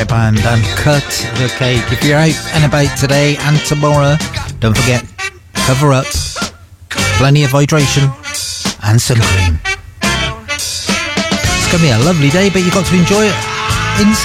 And cut the cake. If you're out and about today and tomorrow, don't forget, cover up, plenty of hydration and sun cream. It's going to be a lovely day, but you've got to enjoy it inside.